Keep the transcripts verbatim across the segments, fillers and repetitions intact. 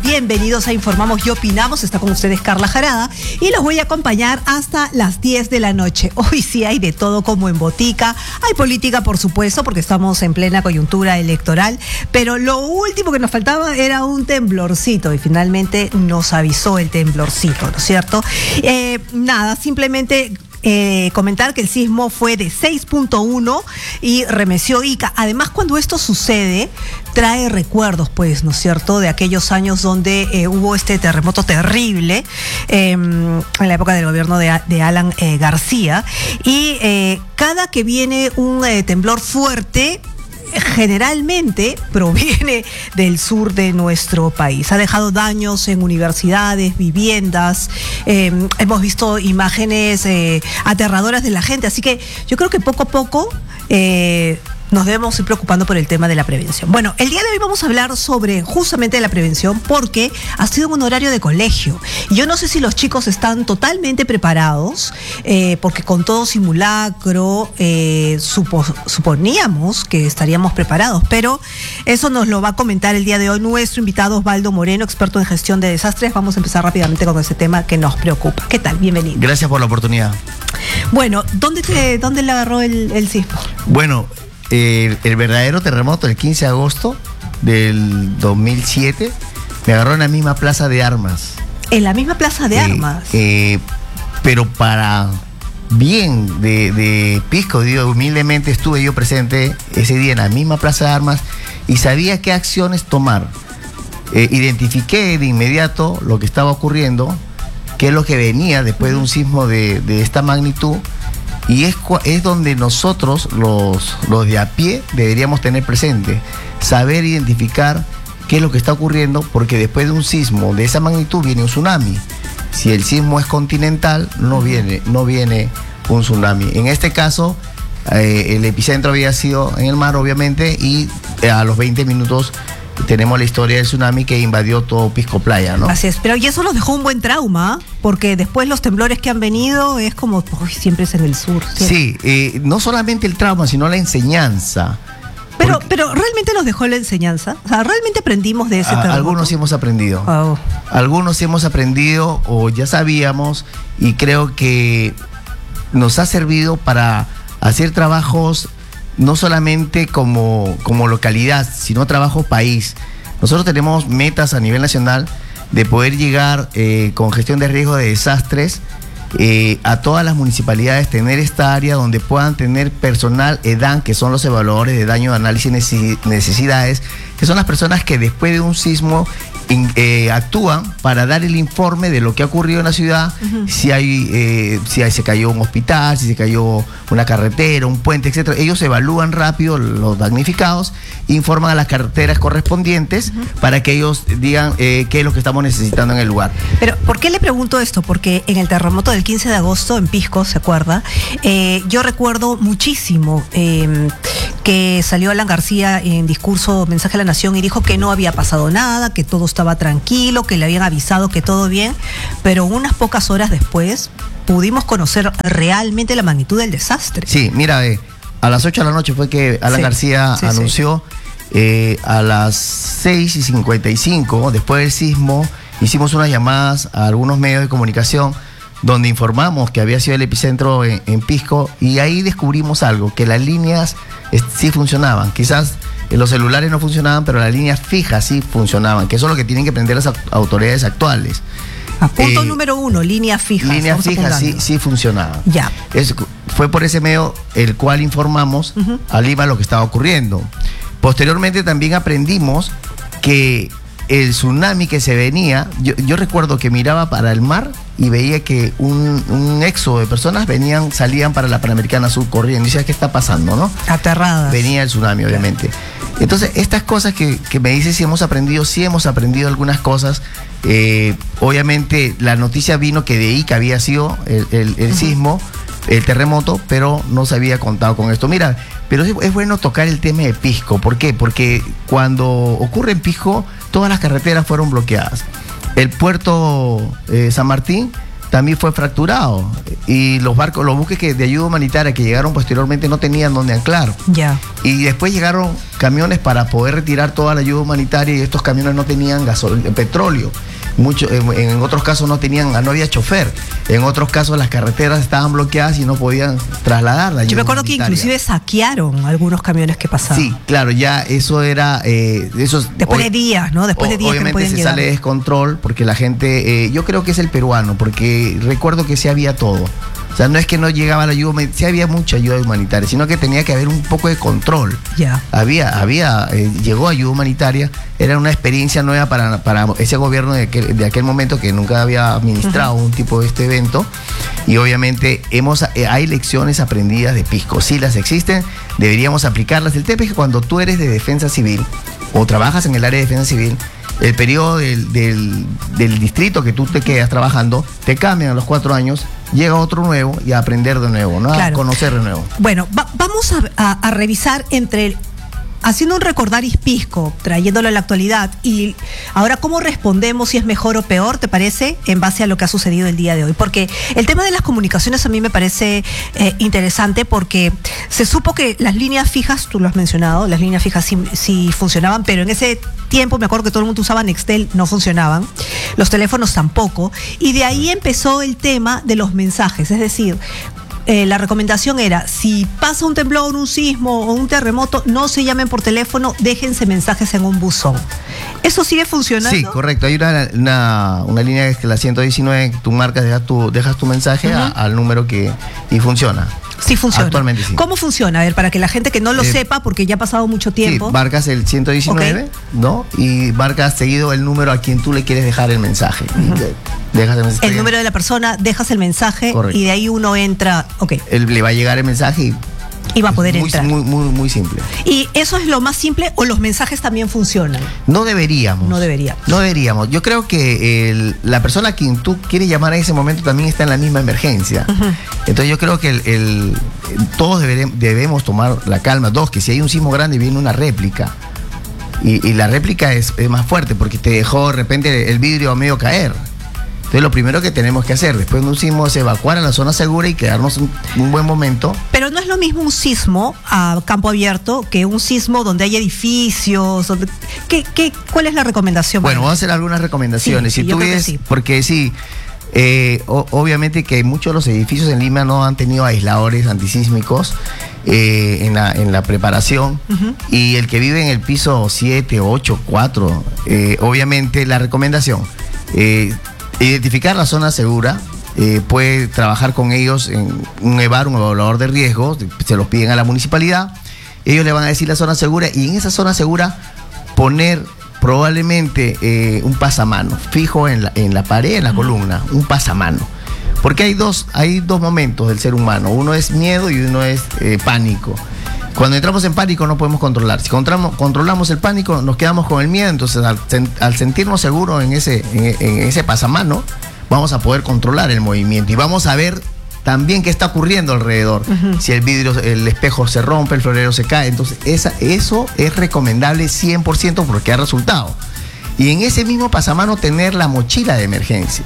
Bienvenidos a Informamos y Opinamos. Está con ustedes Carla Jarada y los voy a acompañar hasta las diez de la noche. Hoy sí hay de todo como en botica. Hay política, por supuesto, porque estamos en plena coyuntura electoral, pero lo último que nos faltaba era un temblorcito y finalmente nos avisó el temblorcito, ¿no es cierto? Eh, nada, simplemente... Eh, comentar que el sismo fue de seis punto uno y remeció Ica. Además, cuando esto sucede, trae recuerdos, pues, ¿no es cierto?, de aquellos años donde eh, hubo este terremoto terrible eh, en la época del gobierno de, de Alan eh, García. Y eh, cada que viene un eh, temblor fuerte, generalmente proviene del sur de nuestro país. Ha dejado daños en universidades, viviendas, eh, hemos visto imágenes eh, aterradoras de la gente, así que yo creo que poco a poco eh, nos debemos ir preocupando por el tema de la prevención. Bueno, el día de hoy vamos a hablar sobre justamente la prevención porque ha sido un horario de colegio. Y yo no sé si los chicos están totalmente preparados, eh, porque con todo simulacro eh, supo, suponíamos que estaríamos preparados, pero eso nos lo va a comentar el día de hoy nuestro invitado Osvaldo Moreno, experto en gestión de desastres. Vamos a empezar rápidamente con ese tema que nos preocupa. ¿Qué tal? Bienvenido. Gracias por la oportunidad. Bueno, ¿dónde, te, dónde le agarró el, el sismo? Bueno, El, el verdadero terremoto, el quince de agosto del dos mil siete, me agarró en la misma plaza de armas. ¿En la misma plaza de eh, armas? Eh, pero para bien de, de Pisco, digo, humildemente estuve yo presente ese día en la misma plaza de armas y sabía qué acciones tomar. Eh, identifiqué de inmediato lo que estaba ocurriendo, qué es lo que venía después de un sismo de, de esta magnitud. Y es, es donde nosotros, los, los de a pie, deberíamos tener presente, saber identificar qué es lo que está ocurriendo, porque después de un sismo de esa magnitud viene un tsunami. Si el sismo es continental, no viene, no viene un tsunami. En este caso, eh, el epicentro había sido en el mar, obviamente, y eh, a los veinte minutos tenemos la historia del tsunami que invadió todo Pisco Playa, ¿no? Así es, pero y eso nos dejó un buen trauma, porque después los temblores que han venido es como, uy, siempre es en el sur. ¿Cierto? Sí, eh, no solamente el trauma, sino la enseñanza. Pero, porque, pero realmente nos dejó la enseñanza, o sea, realmente aprendimos de ese a, terremoto. Algunos hemos aprendido, oh. algunos hemos aprendido o ya sabíamos, y creo que nos ha servido para hacer trabajos no solamente como, como localidad, sino trabajo país. Nosotros tenemos metas a nivel nacional de poder llegar eh, con gestión de riesgo de desastres eh, a todas las municipalidades, tener esta área donde puedan tener personal E D A N, que son los evaluadores de daño, análisis y necesidades, que son las personas que después de un sismo in, eh, actúan para dar el informe de lo que ha ocurrido en la ciudad, uh-huh. si hay, eh, si hay, se cayó un hospital, si se cayó una carretera, un puente, etcétera. Ellos evalúan rápido los damnificados, informan a las carreteras correspondientes uh-huh. para que ellos digan eh, qué es lo que estamos necesitando en el lugar. Pero, ¿por qué le pregunto esto? Porque en el terremoto del quince de agosto en Pisco, ¿se acuerda? Eh, yo recuerdo muchísimo eh, que salió Alan García en discurso Mensaje a la Nación y dijo que no había pasado nada, que todo estaba tranquilo, que le habían avisado que todo bien, pero unas pocas horas después pudimos conocer realmente la magnitud del desastre. Sí, mira, eh, a las ocho de la noche fue que Alan sí, García sí, anunció, sí. Eh, a las seis y cincuenta y cinco, después del sismo, hicimos unas llamadas a algunos medios de comunicación donde informamos que había sido el epicentro en, en Pisco, y ahí descubrimos algo, que las líneas eh, sí funcionaban. Quizás eh, los celulares no funcionaban, pero las líneas fijas sí funcionaban, que eso es lo que tienen que aprender las autoridades actuales. A punto eh, número uno, líneas fijas. Líneas fijas sí, sí funcionaban. Ya. Es, fue por ese medio el cual informamos uh-huh. a Lima lo que estaba ocurriendo. Posteriormente también aprendimos que el tsunami que se venía, yo, yo recuerdo que miraba para el mar y veía que un, un éxodo de personas venían, salían para la Panamericana Sur corriendo. Y decía, ¿qué está pasando, no? Aterradas. Venía el tsunami, obviamente. Entonces, estas cosas que, que me dices si hemos aprendido, sí hemos aprendido algunas cosas. Eh, obviamente, la noticia vino que de Ica había sido el, el, el uh-huh. sismo, el terremoto, pero no se había contado con esto. Mira, pero es, es bueno tocar el tema de Pisco. ¿Por qué? Porque cuando ocurre en Pisco, todas las carreteras fueron bloqueadas. El puerto eh, San Martín también fue fracturado. Y los barcos, los buques que de ayuda humanitaria que llegaron posteriormente no tenían dónde anclar. Ya. Y después llegaron camiones para poder retirar toda la ayuda humanitaria y estos camiones no tenían gasol petróleo. Mucho, en, en otros casos no tenían, no había chofer. En otros casos las carreteras estaban bloqueadas y no podían trasladar la ayuda. Yo me acuerdo que inclusive saquearon algunos camiones que pasaban. Sí, claro, ya eso era... Eh, eso, después de días, ¿no? Después de días que no podían se llegar. sale de descontrol porque la gente... Eh, yo creo que es el peruano, porque recuerdo que sí había todo. O sea, no es que no llegaba la ayuda humanitaria, sí había mucha ayuda humanitaria, sino que tenía que haber un poco de control. Ya. Había, había, eh, llegó ayuda humanitaria, era una experiencia nueva para, para ese gobierno de aquel, de aquel momento que nunca había administrado uh-huh. un tipo de este evento. Y obviamente hemos, eh, hay lecciones aprendidas de Pisco. Sí las existen, deberíamos aplicarlas. El tema es que cuando tú eres de defensa civil o trabajas en el área de defensa civil, el periodo del, del, del distrito que tú te quedas trabajando, te cambian a los cuatro años, llega otro nuevo y a aprender de nuevo, ¿no? Claro. A conocer de nuevo. Bueno, va, vamos a, a, a revisar entre... haciendo un recordaris Pisco, trayéndolo a la actualidad, y ahora cómo respondemos, si es mejor o peor, ¿te parece? En base a lo que ha sucedido el día de hoy. Porque el tema de las comunicaciones a mí me parece eh, interesante, porque se supo que las líneas fijas, tú lo has mencionado, las líneas fijas sí, sí funcionaban, pero en ese tiempo me acuerdo que todo el mundo usaba Nextel, no funcionaban, los teléfonos tampoco, y de ahí empezó el tema de los mensajes, es decir... Eh, la recomendación era, si pasa un temblor, un sismo o un terremoto, no se llamen por teléfono, déjense mensajes en un buzón. ¿Eso sigue funcionando? Sí, correcto. Hay una, una, una línea que es la ciento diecinueve, que tú marcas, dejas tu, dejas tu mensaje uh-huh. a, al número que... y funciona. Sí funciona. Actualmente sí. ¿Cómo funciona? A ver, para que la gente que no lo eh, sepa, porque ya ha pasado mucho tiempo. Sí, marcas el ciento diecinueve, okay. ¿no? Y marcas seguido el número a quien tú le quieres dejar el mensaje. Uh-huh. Y dejas el mensaje. El número de la persona, dejas el mensaje. Correcto. Y de ahí uno entra. Ok. Él, le va a llegar el mensaje y... y va a poder muy, entrar. Muy, muy, muy simple. ¿Y eso es lo más simple o los mensajes también funcionan? No deberíamos. No deberíamos. No deberíamos. Yo creo que el, la persona a quien tú quieres llamar en ese momento también está en la misma emergencia. Uh-huh. Entonces yo creo que el, el, todos debere, debemos tomar la calma. Dos, que si hay un sismo grande viene una réplica. Y, y la réplica es, es más fuerte porque te dejó de repente el vidrio a medio caer. Entonces lo primero que tenemos que hacer después de un sismo es evacuar a la zona segura y quedarnos un, un buen momento. Pero no es lo mismo un sismo a campo abierto que un sismo donde hay edificios. Donde, ¿qué, qué, ¿Cuál es la recomendación? Bueno, vamos a hacer algunas recomendaciones. Sí, si sí, tú ves, sí. Porque sí, eh, o, obviamente que muchos de los edificios en Lima no han tenido aisladores antisísmicos eh, en, la, en la preparación. Uh-huh. Y el que vive en el piso siete, ocho, cuatro, eh, obviamente la recomendación... Eh, identificar la zona segura, eh, puede trabajar con ellos en un E V A R, un evaluador de riesgos, se los piden a la municipalidad, ellos le van a decir la zona segura y en esa zona segura poner probablemente eh, un pasamano fijo en la, en la pared, en la columna, un pasamano. Porque hay dos, hay dos momentos del ser humano, uno es miedo y uno es eh, pánico. Cuando entramos en pánico no podemos controlar. Si controlamos, controlamos el pánico, nos quedamos con el miedo. Entonces, al, al sentirnos seguros en ese, en, en ese pasamano, vamos a poder controlar el movimiento. Y vamos a ver también qué está ocurriendo alrededor. Uh-huh. Si el vidrio, el espejo se rompe, el florero se cae. Entonces, esa, eso es recomendable cien por ciento porque ha resultado. Y en ese mismo pasamano tener la mochila de emergencia.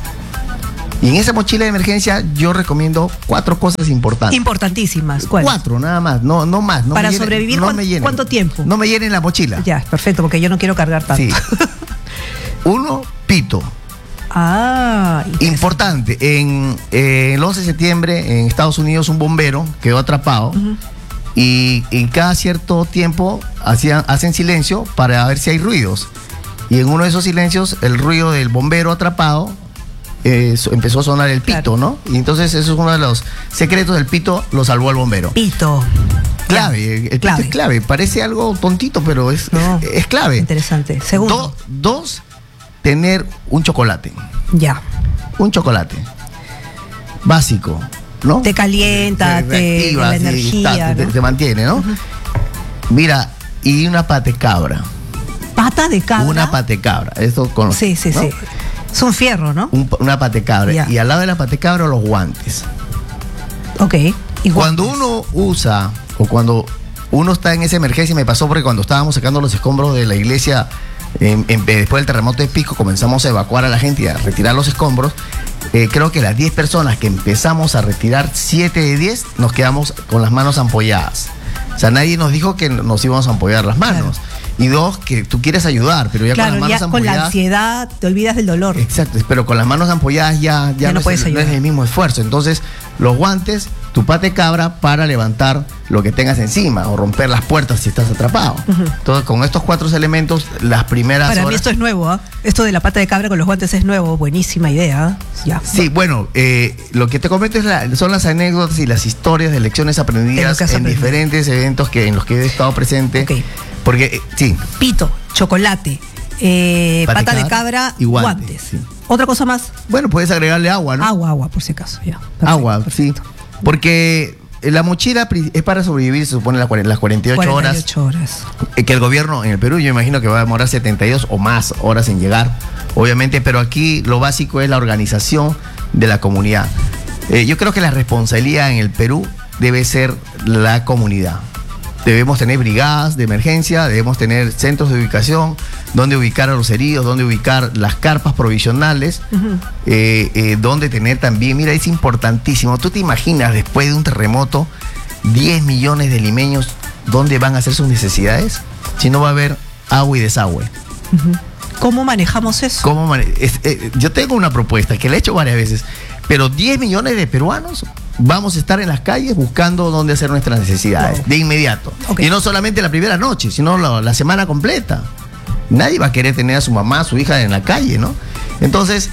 Y en esa mochila de emergencia yo recomiendo cuatro cosas importantes. Importantísimas. ¿Cuáles? Cuatro, nada más, no, no más. No Para me llenen, sobrevivir, no ¿cuánto, me llenen, ¿cuánto tiempo? No me llenen la mochila. Ya, perfecto, porque yo no quiero cargar tanto. Sí. Uno, pito. Ah, importante. En eh, el once de septiembre en Estados Unidos un bombero quedó atrapado. Uh-huh. Y en cada cierto tiempo hacían, hacen silencio para ver si hay ruidos. Y en uno de esos silencios, el ruido del bombero atrapado Eh, empezó a sonar el pito, claro. ¿no? Y entonces eso es uno de los secretos del pito, lo salvó al bombero. Pito. Clave, el, el clave. pito es clave. Parece algo tontito, pero es, no. es, es clave. Interesante. Segundo. Do, dos, tener un chocolate. Ya. Un chocolate. Básico, ¿no? Te calienta, te, te la energía, está, ¿no? te, te mantiene, ¿no? Uh-huh. Mira, y una patecabra. ¿Pata de cabra? Una patecabra. Esto con, sí, sí, ¿no? sí. Es un fierro, ¿no? Un, una patecabra. Yeah. Y al lado de la patecabra los guantes. Ok. Y cuando uno usa, o cuando uno está en esa emergencia, me pasó porque cuando estábamos sacando los escombros de la iglesia, en, en, después del terremoto de Pisco, comenzamos a evacuar a la gente y a retirar los escombros. eh, creo que las diez personas que empezamos a retirar, siete de diez, nos quedamos con las manos ampolladas. O sea, nadie nos dijo que nos íbamos a ampollar las manos. Claro. Y dos, que tú quieres ayudar, pero ya claro, con las manos ya ampolladas... con la ansiedad te olvidas del dolor. Exacto, pero con las manos ampolladas ya, ya, ya no, no, puedes es, no es el mismo esfuerzo. Entonces, los guantes, tu pata de cabra para levantar lo que tengas encima o romper las puertas si estás atrapado. Uh-huh. Entonces, con estos cuatro elementos, las primeras Para horas... mí esto es nuevo, ¿eh? Esto de la pata de cabra con los guantes es nuevo, buenísima idea. ¿eh? Ya. Sí, bueno, eh, lo que te comento es la, son las anécdotas y las historias de lecciones aprendidas en aprendido. diferentes eventos que, en los que he estado presente. Okay. Porque, eh, sí. Pito, chocolate, eh, pata, pata de cabra y guantes. guantes. Sí. ¿Otra cosa más? Bueno, puedes agregarle agua, ¿no? Agua, agua, por si acaso, ya. Perfecto, agua, perfecto. sí. Porque la mochila es para sobrevivir, se supone, las cuarenta y ocho horas. horas. Que el gobierno en el Perú, yo imagino que va a demorar setenta y dos o más horas en llegar, obviamente, pero aquí lo básico es la organización de la comunidad. Eh, yo creo que la responsabilidad en el Perú debe ser la comunidad. Debemos tener brigadas de emergencia, debemos tener centros de ubicación, donde ubicar a los heridos, donde ubicar las carpas provisionales, uh-huh. eh, eh, donde tener también, mira, es importantísimo. ¿Tú te imaginas después de un terremoto diez millones de limeños dónde van a hacer sus necesidades? Si no va a haber agua y desagüe. Uh-huh. ¿Cómo manejamos eso? ¿Cómo mane- es, eh, yo tengo una propuesta que la he hecho varias veces, pero diez millones de peruanos vamos a estar en las calles buscando dónde hacer nuestras necesidades, wow. de inmediato. Okay. Y no solamente la primera noche, sino la, la semana completa. Nadie va a querer tener a su mamá, a su hija en la calle, ¿no? Entonces,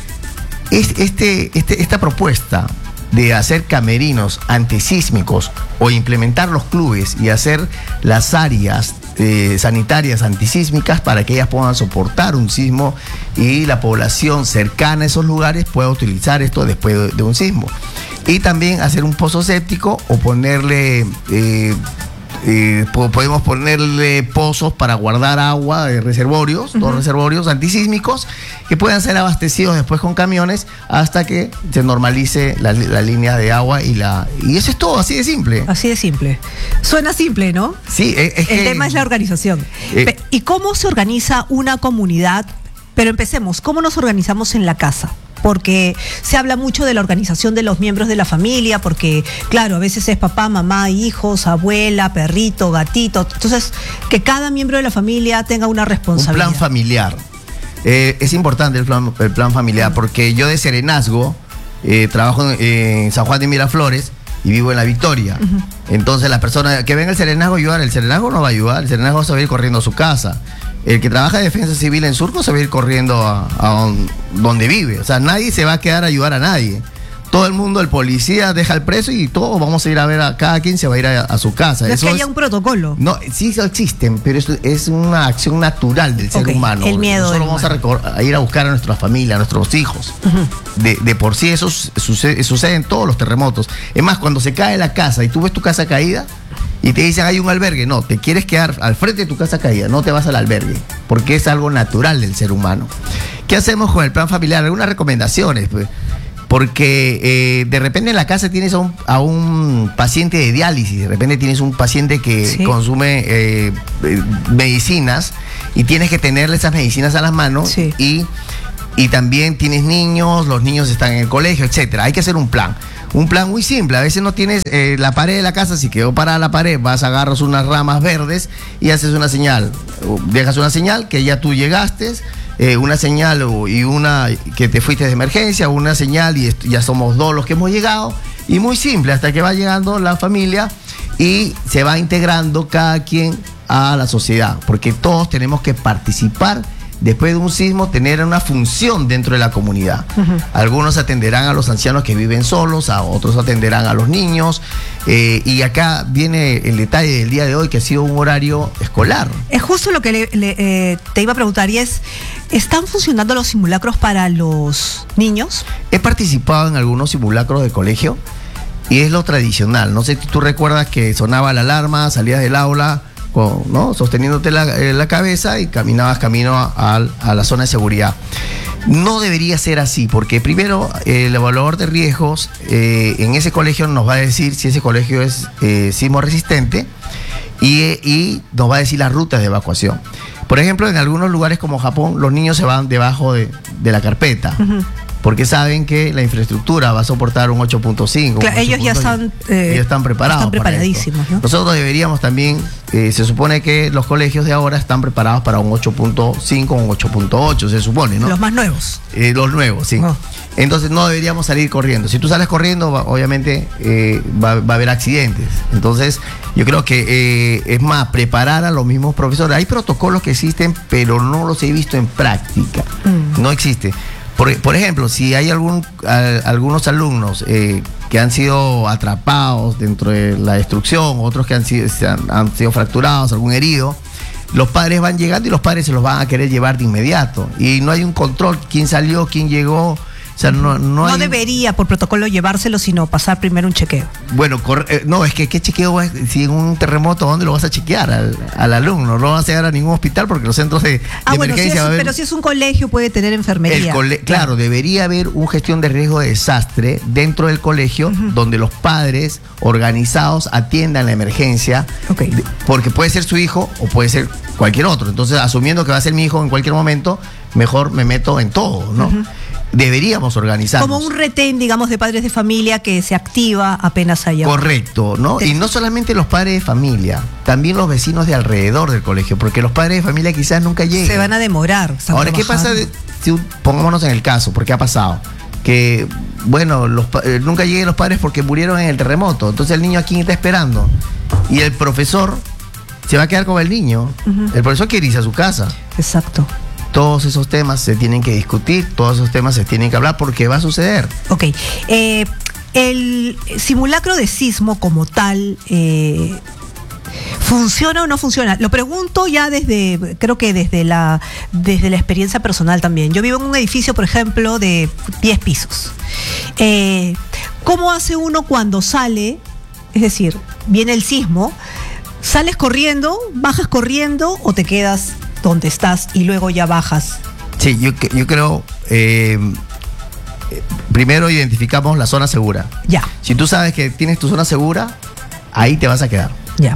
este, este, esta propuesta de hacer camerinos antisísmicos o implementar los clubes y hacer las áreas eh, sanitarias antisísmicas para que ellas puedan soportar un sismo y la población cercana a esos lugares pueda utilizar esto después de, de un sismo. Y también hacer un pozo séptico o ponerle... Eh, Eh, podemos ponerle pozos para guardar agua de reservorios, uh-huh. dos reservorios antisísmicos que puedan ser abastecidos después con camiones hasta que se normalice la, la línea de agua y la y eso es todo, así de simple. Así de simple. Suena simple, ¿no? Sí, es, es el que, tema es la organización. Eh, ¿Y cómo se organiza una comunidad? Pero empecemos, ¿cómo nos organizamos en la casa? Porque se habla mucho de la organización de los miembros de la familia, porque, claro, a veces es papá, mamá, hijos, abuela, perrito, gatito. Entonces, que cada miembro de la familia tenga una responsabilidad. Un plan familiar. Eh, es importante el plan, el plan familiar, porque yo de serenazgo eh, trabajo en, en San Juan de Miraflores y vivo en La Victoria. Uh-huh. Entonces, la persona que venga el serenazgo a ayudar, el serenazgo no va a ayudar, el serenazgo se va a ir corriendo a su casa. El que trabaja de defensa civil en Surco se va a ir corriendo a, a donde vive. O sea, nadie se va a quedar a ayudar a nadie. Todo el mundo, el policía deja el preso y todos vamos a ir a ver a cada quien se va a ir a, a su casa. No es eso que haya es, un protocolo. No, sí existen, pero es, es una acción natural del ser okay, humano. El miedo. Nosotros vamos a, recor- a ir a buscar a nuestra familia, a nuestros hijos. Uh-huh. De, de por sí eso sucede, sucede en todos los terremotos. Es más, cuando se cae la casa y tú ves tu casa caída y te dicen hay un albergue, no, te quieres quedar al frente de tu casa caída, no te vas al albergue, porque es algo natural del ser humano. ¿Qué hacemos con el plan familiar? Algunas recomendaciones, pues. Porque eh, de repente en la casa tienes a un, a un paciente de diálisis, de repente tienes un paciente que sí. consume eh, eh, medicinas y tienes que tenerle esas medicinas a las manos sí. y, y también tienes niños, los niños están en el colegio, etcétera. Hay que hacer un plan. Un plan muy simple. A veces no tienes eh, la pared de la casa, si quedó parada la pared, vas, agarras unas ramas verdes y haces una señal. Dejas una señal que ya tú llegaste. Eh, una señal y una que te fuiste de emergencia, una señal y ya somos dos los que hemos llegado, y muy simple, hasta que va llegando la familia y se va integrando cada quien a la sociedad, porque todos tenemos que participar. Después de un sismo, tener una función dentro de la comunidad. Uh-huh. Algunos atenderán a los ancianos que viven solos, a otros atenderán a los niños. Eh, y acá viene el detalle del día de hoy, que ha sido un horario escolar. Es justo lo que le, le, eh, te iba a preguntar, y es, ¿están funcionando los simulacros para los niños? He participado en algunos simulacros de colegio y es lo tradicional. No sé si tú recuerdas que sonaba la alarma, salías del aula, ¿no? Sosteniéndote la, eh, la cabeza y caminabas camino a, a, a la zona de seguridad. No debería ser así, porque primero eh, el evaluador de riesgos eh, en ese colegio nos va a decir si ese colegio es eh, sismo resistente y, y nos va a decir las rutas de evacuación. Por ejemplo, en algunos lugares como Japón, los niños se van debajo de, de la carpeta. Uh-huh. porque saben que la infraestructura va a soportar un ocho punto cinco. Claro, ellos ya están, eh, ellos están preparados. Están preparadísimos, ¿no? Nosotros deberíamos también, eh, se supone que los colegios de ahora están preparados para un ocho punto cinco o un ocho punto ocho, se supone, ¿no? Los más nuevos. Eh, los nuevos, sí. Oh. Entonces no deberíamos salir corriendo. Si tú sales corriendo, va, obviamente eh, va, va a haber accidentes. Entonces yo creo que eh, es más, preparar a los mismos profesores. Hay protocolos que existen, pero no los he visto en práctica. Mm. No existe. Por, por ejemplo, si hay algún, a, algunos alumnos eh, que han sido atrapados dentro de la destrucción, otros que han sido, se han, han sido fracturados, algún herido, los padres van llegando y los padres se los van a querer llevar de inmediato. Y no hay un control, quién salió, quién llegó. O sea, no, no, no hay... debería por protocolo llevárselo, sino pasar primero un chequeo. Bueno, corre... no, es que ¿qué chequeo es? Si en un terremoto, ¿dónde lo vas a chequear al, al alumno? No lo vas a llevar a ningún hospital porque los centros de, de ah, bueno, emergencia... Si es, haber... pero si es un colegio puede tener enfermería. Cole... Claro, claro, debería haber una gestión de riesgo de desastre dentro del colegio, uh-huh, donde los padres organizados atiendan la emergencia, okay, porque puede ser su hijo o puede ser cualquier otro. Entonces, asumiendo que va a ser mi hijo en cualquier momento, mejor me meto en todo, ¿no? Uh-huh. Deberíamos organizarnos. Como un retén, digamos, de padres de familia que se activa apenas haya. Correcto, ¿no? Y no solamente los padres de familia, también los vecinos de alrededor del colegio, porque los padres de familia quizás nunca lleguen. Se van a demorar. Ahora, ¿qué pasa de, si pongámonos en el caso? Porque ha pasado que, bueno, los, eh, nunca lleguen los padres porque murieron en el terremoto. Entonces el niño aquí está esperando y el profesor se va a quedar con el niño. Uh-huh. El profesor quiere irse a su casa. Exacto. Todos esos temas se tienen que discutir, todos esos temas se tienen que hablar porque va a suceder. Ok. Eh, el simulacro de sismo como tal, eh, ¿funciona o no funciona? Lo pregunto ya desde, creo que desde la, desde la experiencia personal también. Yo vivo en un edificio, por ejemplo, de diez pisos. Eh, ¿Cómo hace uno cuando sale? Es decir, viene el sismo, ¿sales corriendo, bajas corriendo o te quedas donde estás y luego ya bajas? Sí, yo, yo creo, eh, primero identificamos la zona segura. Ya. Si tú sabes que tienes tu zona segura, ahí te vas a quedar. Ya.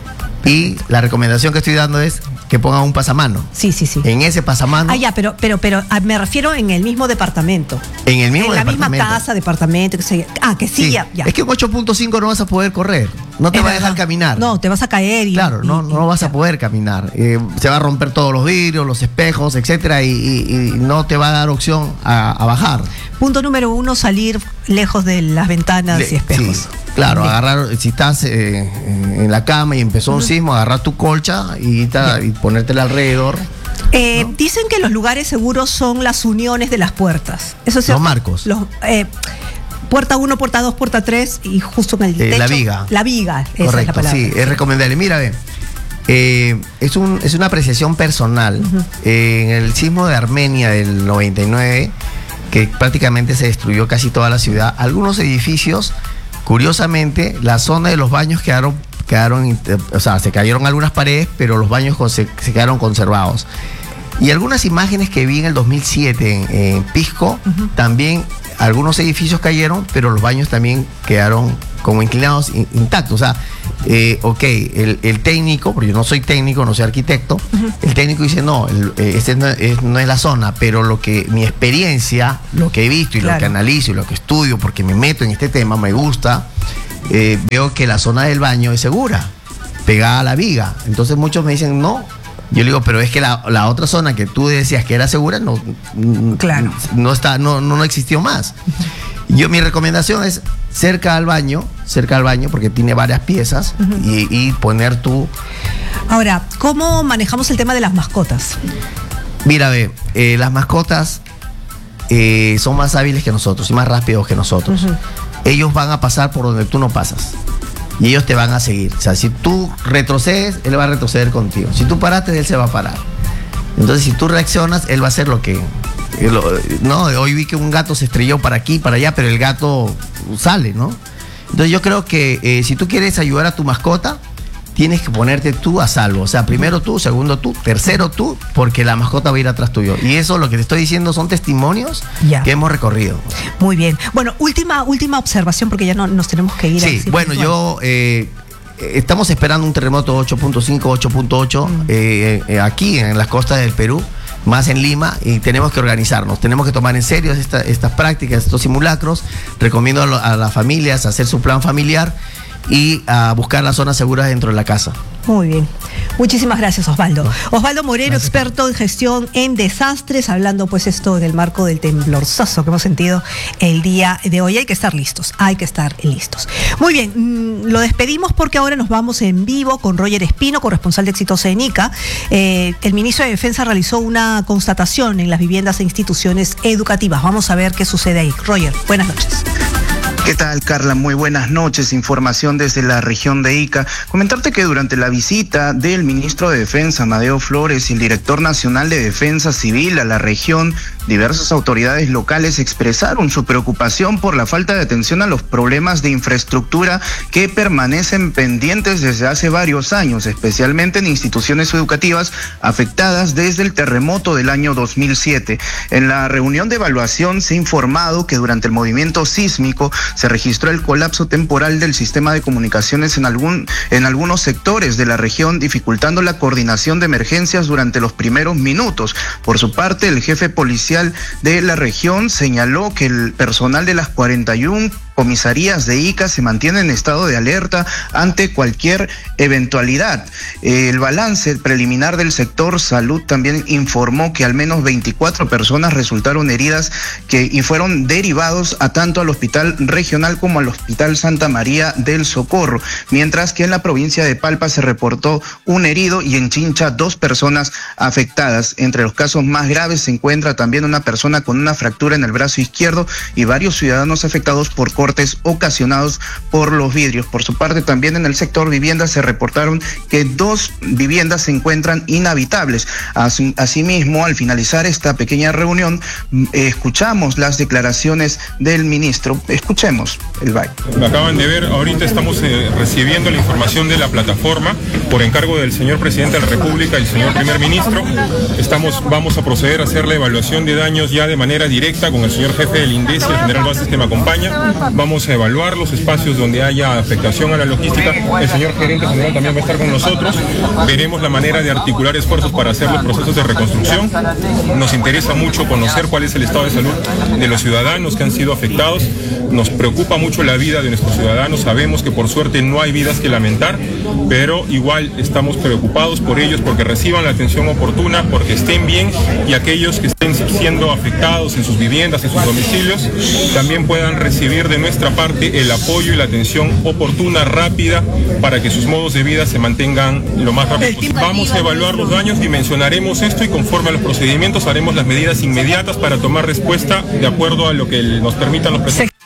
Y la recomendación que estoy dando es que pongan un pasamano. Sí, sí, sí. En ese pasamano. Ah, ya, pero, pero, pero me refiero en el mismo departamento. En el mismo en departamento. En la misma casa, departamento, que se... Ah, que sí, sí. Ya, ya. Es que un ocho punto cinco no vas a poder correr. No te es va verdad. a dejar caminar. No, te vas a caer. Y, claro, y, no, y, no vas ya. a poder caminar. Eh, se va a romper todos los vidrios, los espejos, etcétera, y, y, y no te va a dar opción a, a bajar. Punto número uno, salir lejos de las ventanas Le, y espejos. Sí. Claro, sí. Agarrar, si estás eh, en la cama y empezó un uh-huh. sismo, agarrar tu colcha y, ta, y ponértela alrededor. Eh, ¿no? Dicen que los lugares seguros son las uniones de las puertas. Eso es los marcos. Los, eh, puerta uno, puerta dos, puerta tres y justo en el eh, techo. La viga. La viga, esa correcto, es la palabra. Sí, es recomendable. Mira, ve, eh, es, un, es una apreciación personal. Uh-huh. eh, en el sismo de Armenia del noventa y nueve, que prácticamente se destruyó casi toda la ciudad, algunos edificios, curiosamente, la zona de los baños quedaron, quedaron, o sea, se cayeron algunas paredes, pero los baños se, se quedaron conservados. Y algunas imágenes que vi en el dos mil siete en, en Pisco, uh-huh. también algunos edificios cayeron, pero los baños también quedaron como inclinados, in, intactos. O sea, eh, ok, el, el técnico, porque yo no soy técnico, no soy arquitecto, uh-huh. el técnico dice, no, el, eh, este no es, no es la zona, pero lo que mi experiencia, lo que he visto y claro. lo que analizo y lo que estudio, porque me meto en este tema, me gusta, eh, veo que la zona del baño es segura, pegada a la viga. Entonces muchos me dicen, no. Yo le digo, pero es que la, la otra zona que tú decías que era segura no, claro. no, está, no, no, no existió más. Yo, mi recomendación es cerca al baño, cerca al baño, porque tiene varias piezas, uh-huh. y, y poner tu... Ahora, ¿cómo manejamos el tema de las mascotas? Mira, ve, eh, las mascotas eh, son más hábiles que nosotros y más rápidos que nosotros. Uh-huh. Ellos van a pasar por donde tú no pasas. Y ellos te van a seguir. O sea, si tú retrocedes, él va a retroceder contigo. Si tú paraste, él se va a parar. Entonces, si tú reaccionas, él va a hacer lo que... Él, no, hoy vi que un gato se estrelló para aquí, para allá, pero el gato sale, ¿no? Entonces, yo creo que eh, si tú quieres ayudar a tu mascota, tienes que ponerte tú a salvo. O sea, primero tú, segundo tú, tercero tú, porque la mascota va a ir atrás tuyo. Y eso, lo que te estoy diciendo, son testimonios ya. que hemos recorrido. Muy bien. Bueno, última, última observación, porque ya no nos tenemos que ir. Sí, bueno, yo... Eh, estamos esperando un terremoto ocho punto cinco, ocho punto ocho mm. eh, eh, aquí en las costas del Perú. más en Lima, y tenemos que organizarnos, tenemos que tomar en serio esta, estas prácticas, estos simulacros. Recomiendo a, lo, a las familias hacer su plan familiar y a buscar las zonas seguras dentro de la casa. Muy bien. Muchísimas gracias, Osvaldo. Osvaldo Moreno, Gracias. experto en gestión en desastres, hablando pues esto del marco del temblorzazo que hemos sentido el día de hoy. Hay que estar listos, hay que estar listos. Muy bien, mmm, lo despedimos porque ahora nos vamos en vivo con Roger Espino, corresponsal de Exitosa en Ica. Eh, el ministro de Defensa realizó una constatación en las viviendas e instituciones educativas. Vamos a ver qué sucede ahí. Roger, buenas noches. ¿Qué tal, Carla? Muy buenas noches. Información desde la región de Ica. Comentarte que durante la visita del ministro de Defensa, Amadeo Flores, y el director nacional de Defensa Civil a la región, diversas autoridades locales expresaron su preocupación por la falta de atención a los problemas de infraestructura que permanecen pendientes desde hace varios años, especialmente en instituciones educativas afectadas desde el terremoto del año dos mil siete. En la reunión de evaluación se ha informado que durante el movimiento sísmico se registró el colapso temporal del sistema de comunicaciones en algún en algunos sectores de la región, dificultando la coordinación de emergencias durante los primeros minutos. Por su parte, el jefe policial de la región señaló que el personal de las cuarenta y una comisarías de Ica se mantiene en estado de alerta ante cualquier eventualidad. El balance preliminar del sector salud también informó que al menos veinticuatro personas resultaron heridas que, y fueron derivados a tanto al hospital regional como al hospital Santa María del Socorro, mientras que en la provincia de Palpa se reportó un herido y en Chincha dos personas afectadas. Entre los casos más graves se encuentra también una persona con una fractura en el brazo izquierdo y varios ciudadanos afectados por cortes ocasionados por los vidrios. Por su parte, también en el sector vivienda se reportaron que dos viviendas se encuentran inhabitables. Asimismo, al finalizar esta pequeña reunión, eh, escuchamos las declaraciones del ministro. Escuchemos el baile. Acaban de ver, ahorita estamos eh, recibiendo la información de la plataforma por encargo del señor presidente de la República y el señor primer ministro. Estamos, vamos a proceder a hacer la evaluación de daños ya de manera directa con el señor jefe del INDECI, el general Vázquez, que me acompaña. Vamos a evaluar los espacios donde haya afectación a la logística. El señor gerente general también va a estar con nosotros. Veremos la manera de articular esfuerzos para hacer los procesos de reconstrucción. Nos interesa mucho conocer cuál es el estado de salud de los ciudadanos que han sido afectados. Nos preocupa mucho la vida de nuestros ciudadanos. Sabemos que por suerte no hay vidas que lamentar, pero igual estamos preocupados por ellos, porque reciban la atención oportuna, porque estén bien, y aquellos que estén siendo afectados en sus viviendas, en sus domicilios, también puedan recibir de nuestra parte el apoyo y la atención oportuna, rápida, para que sus modos de vida se mantengan lo más rápido posible. Vamos a evaluar los daños, dimensionaremos esto y conforme a los procedimientos haremos las medidas inmediatas para tomar respuesta de acuerdo a lo que nos permitan los presupuestos.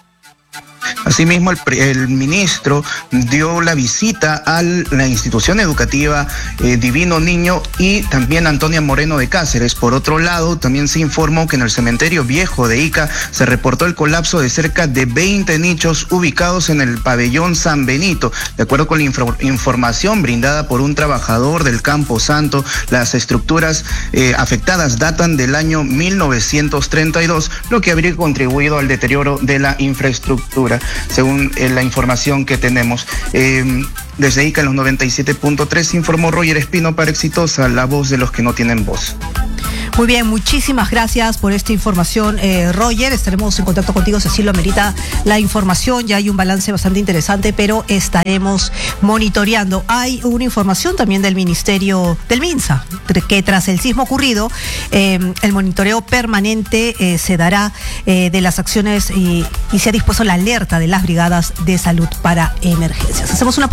Asimismo, el, el ministro dio la visita a la institución educativa eh, Divino Niño y también Antonia Moreno de Cáceres. Por otro lado, también se informó que en el cementerio viejo de Ica se reportó el colapso de cerca de veinte nichos ubicados en el pabellón San Benito. De acuerdo con la info información brindada por un trabajador del Campo Santo, las estructuras eh, afectadas datan del año mil novecientos treinta y dos, lo que habría contribuido al deterioro de la infraestructura, según eh, la información que tenemos. Eh, desde Ica en los noventa y siete punto tres informó Roger Espino para Exitosa, la voz de los que no tienen voz. Muy bien, muchísimas gracias por esta información, eh, Roger. Estaremos en contacto contigo si así lo amerita la información. Ya hay un balance bastante interesante, pero estaremos monitoreando. Hay una información también del Ministerio del MINSA, que tras el sismo ocurrido, eh, el monitoreo permanente eh, se dará eh, de las acciones y, y se ha dispuesto la alerta de las brigadas de salud para emergencias. Hacemos una